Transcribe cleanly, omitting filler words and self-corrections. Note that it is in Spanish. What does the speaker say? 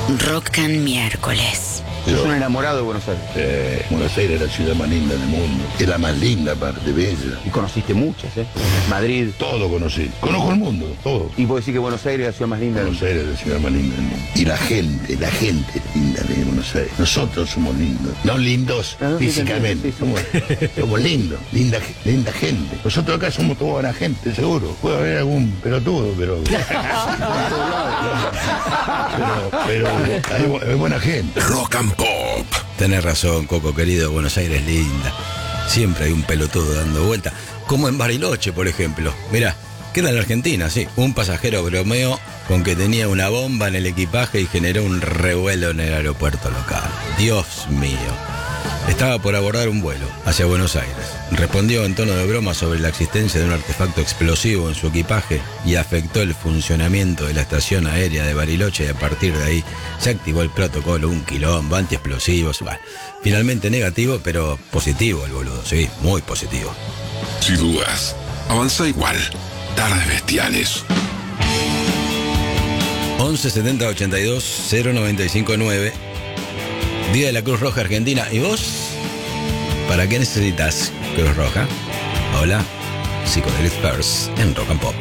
Rock and Miércoles. Sos un enamorado de Buenos Aires. Buenos Aires es la ciudad más linda del mundo. Es la más linda, aparte, bella. Y conociste muchas, ¿eh? Madrid. Todo conocí. Conozco el mundo, todo. Y vos decís que Buenos Aires es la ciudad más linda del Buenos mundo. Aires es la ciudad más linda del mundo. Y la gente es linda de Buenos Aires. Nosotros somos lindos. No lindos físicamente. Somos lindos. Linda gente. Nosotros acá somos toda buena gente, seguro. Puede haber algún pelotudo, pero hay buena gente. Rock and Pop. Tenés razón, Coco querido, Buenos Aires es linda. Siempre hay un pelotudo dando vuelta. Como en Bariloche, por ejemplo. Mirá, queda en la Argentina, sí. Un pasajero bromeó con que tenía una bomba en el equipaje y generó un revuelo en el aeropuerto local. Dios mío. Estaba por abordar un vuelo hacia Buenos Aires. Respondió en tono de broma sobre la existencia de un artefacto explosivo en su equipaje y afectó el funcionamiento de la estación aérea de Bariloche, y a partir de ahí se activó el protocolo, un quilombo, antiexplosivos. Bueno, finalmente negativo, pero positivo el boludo, sí, muy positivo. Sin dudas, avanza igual. Tardes bestiales. 11 70 82 095 9. Día de la Cruz Roja Argentina. ¿Y vos? ¿Para qué necesitas Cruz Roja? Hola, Psychedelic First en Rock and Pop.